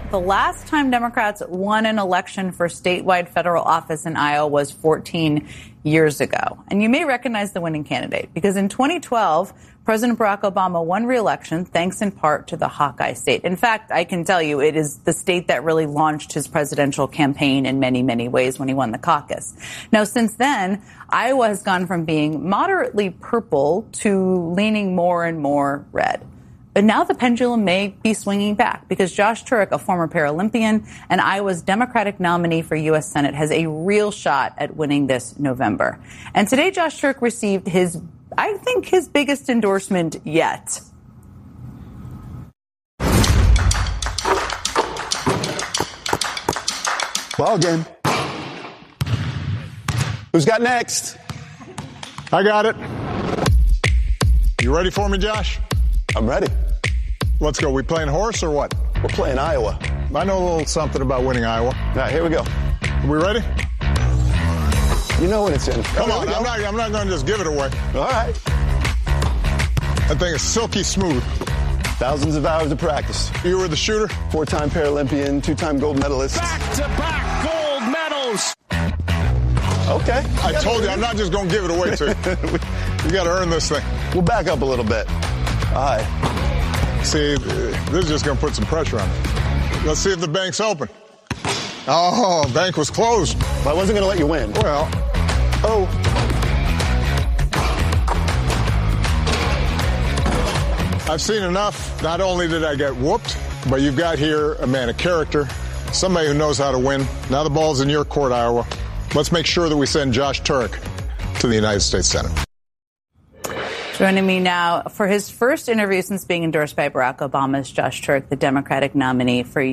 The last time Democrats won an election for statewide federal office in Iowa was 14 years ago. And you may recognize the winning candidate because in 2012, President Barack Obama won re-election thanks in part to the Hawkeye state. In fact, I can tell you it is the state that really launched his presidential campaign in many, many ways when he won the caucus. Now, since then, Iowa has gone from being moderately purple to leaning more and more red. But now the pendulum may be swinging back because Josh Turek, a former Paralympian and Iowa's Democratic nominee for U.S. Senate, has a real shot at winning this November. And today, Josh Turek received his biggest endorsement yet. Ball game. Who's got next? I got it. You ready for me, Josh? I'm ready. Let's go. We playing horse or what? We're playing Iowa. I know a little something about winning Iowa. All right, here we go. Are we ready? You know when it's in. Come on, I'm not going to just give it away. All right. That thing is silky smooth. Thousands of hours of practice. You were the shooter? 4-time Paralympian, 2-time gold medalist. Back-to-back gold medals. Okay. I told you, I'm not just going to give it away to you. You got to earn this thing. We'll back up a little bit. All right. See, this is just going to put some pressure on it. Let's see if the bank's open. Oh, bank was closed. Well, I wasn't going to let you win. Well. Oh. I've seen enough. Not only did I get whooped, but you've got here a man of character, somebody who knows how to win. Now the ball's in your court, Iowa. Let's make sure that we send Josh Turek to the United States Senate. Joining me now for his first interview since being endorsed by Barack Obama is Josh Turek, the Democratic nominee for